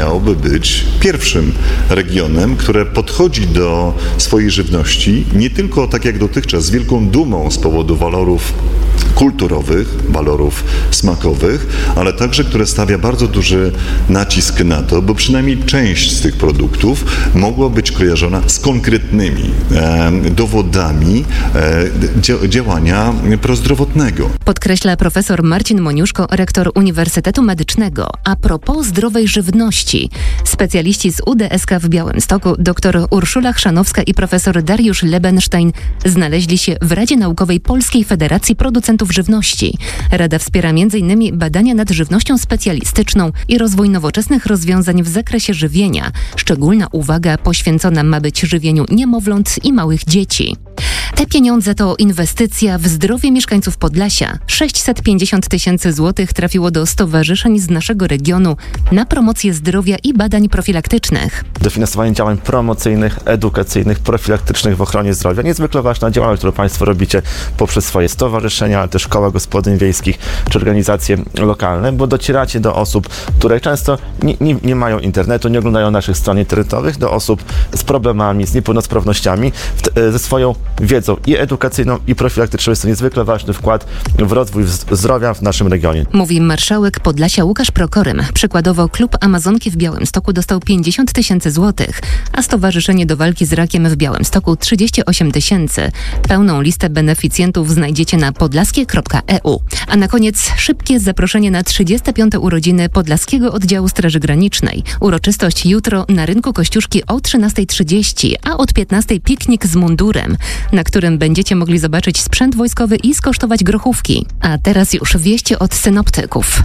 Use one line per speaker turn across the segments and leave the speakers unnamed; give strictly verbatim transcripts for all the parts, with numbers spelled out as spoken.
miałoby być pierwszym regionem, które podchodzi do swojej żywności nie tylko tak jak dotychczas z wielką dumą z powodu walorów kulturowych, walorów smakowych, ale także, które stawia bardzo duży nacisk na to, bo przynajmniej część z tych produktów mogła być kojarzona z konkretnymi e, dowodami e, dzia- działania prozdrowotnego.
Podkreśla profesor Marcin Moniuszko, rektor Uniwersytetu Medycznego. A propos zdrowej żywności, specjaliści z U D S K w Białymstoku, dr Urszula Chrzanowska i profesor Dariusz Lebenstein znaleźli się w Radzie Naukowej Polskiej Federacji Producentów Żywności. Rada wspiera między innymi badania nad żywnością specjalistyczną i rozwój nowoczesnych rozwiązań w zakresie żywienia. Szczególna uwaga poświęcona ma być żywieniu niemowląt i małych dzieci. Te pieniądze to inwestycja w zdrowie mieszkańców Podlasia. sześćset pięćdziesiąt tysięcy złotych trafiło do stowarzyszeń z naszego regionu na promocję zdrowia i badań profilaktycznych.
Dofinansowanie działań promocyjnych, edukacyjnych, profilaktycznych w ochronie zdrowia. Niezwykle ważna działalność, którą Państwo robicie poprzez swoje stowarzyszenia, ale też koła gospodyń wiejskich czy organizacje lokalne, bo docieracie do osób, które często nie, nie, nie mają internetu, nie oglądają naszych stron internetowych, do osób z problemami, z niepełnosprawnościami, w, ze swoją wiedzą i edukacyjną, i profilaktyczną. Jest to niezwykle ważny wkład w rozwój zdrowia w naszym regionie.
Mówi marszałek Podlasia Łukasz Prokorym. Przykładowo klub Amazonki w Białymstoku dostał pięćdziesiąt tysięcy złotych, a Stowarzyszenie do Walki z Rakiem w Białymstoku trzydzieści osiem tysięcy. Pełną listę beneficjentów znajdziecie na podlaskie kropka e u. A na koniec szybkie zaproszenie na trzydzieste piąte urodziny Podlaskiego Oddziału Straży Granicznej. Uroczystość jutro na rynku Kościuszki o trzynasta trzydzieści, a od piętnastej piknik z mundurem, na którym będziecie mogli zobaczyć sprzęt wojskowy i skosztować grochówki. A teraz już wieści od synoptyków.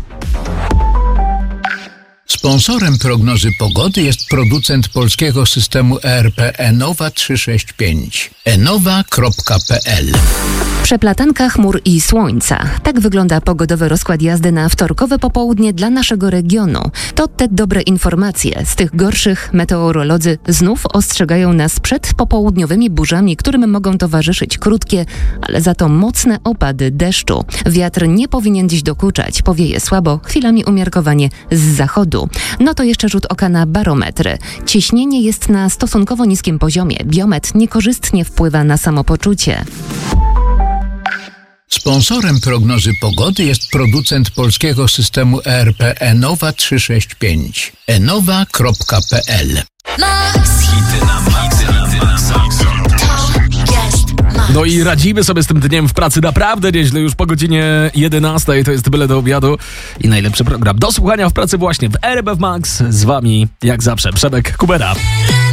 Sponsorem prognozy pogody jest producent polskiego systemu E R P Enowa trzysta sześćdziesiąt pięć. enowa kropka pe el.
Przeplatanka chmur i słońca. Tak wygląda pogodowy rozkład jazdy na wtorkowe popołudnie dla naszego regionu. To te dobre informacje. Z tych gorszych meteorolodzy znów ostrzegają nas przed popołudniowymi burzami, którym mogą towarzyszyć krótkie, ale za to mocne opady deszczu. Wiatr nie powinien dziś dokuczać. Powieje słabo, chwilami umiarkowanie z zachodu. No to jeszcze rzut oka na barometry. Ciśnienie jest na stosunkowo niskim poziomie. Biometr niekorzystnie wpływa na samopoczucie.
Sponsorem prognozy pogody jest producent polskiego systemu E R P Enowa trzysta sześćdziesiąt pięć. enowa kropka pe el.
Hity na maksa.
No i radzimy sobie z tym dniem w pracy naprawdę nieźle. Już po godzinie jedenastej to jest byle do obiadu i najlepszy program do słuchania w pracy właśnie w R M F Max. Z wami jak zawsze Przemek Kubera.